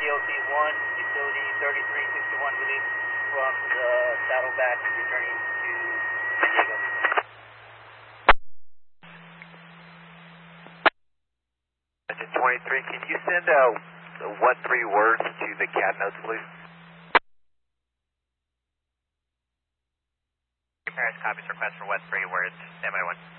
VOC 1, utility 3361 release from the Saddleback, returning to San Diego. Engine 23, can you send what 3 words to the CAD notes, please? Paris copies request for what 3 words, standby 1.